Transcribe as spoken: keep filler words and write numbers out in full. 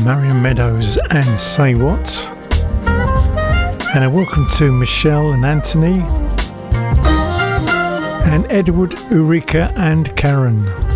Marion Meadows and Say What. And a welcome to Michelle and Anthony and Edward, Ulrika and Karen.